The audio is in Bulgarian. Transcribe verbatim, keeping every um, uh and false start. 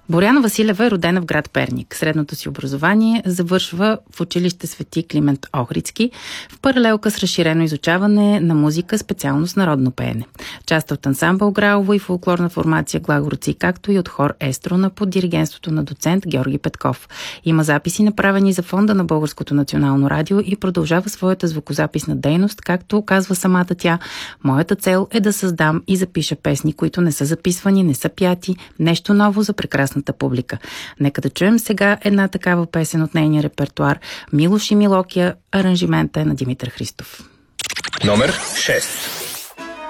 Боряна Василева е родена в град Перник. Средното си образование завършва в училище Свети Климент Охридски, в паралелка с разширено изучаване на музика, специалност народно пеене. Част от ансамбъл Граово и фолклорна формация Глагорци, както и от хор Естрона под диригентството на доцент Георги Петков. Има записи, направени за фонда на Българското национално радио, и продължава своята звукозаписна дейност, както казва самата тя: "Моята цел е да създам и запиша песни, които не са записвани, не са пяти, нещо ново за прекрасната публика." Нека да чуем сега една такава песен от нейния репертуар. Милош и Милокия, аранжимента е на Димитър Христов. Номер шест.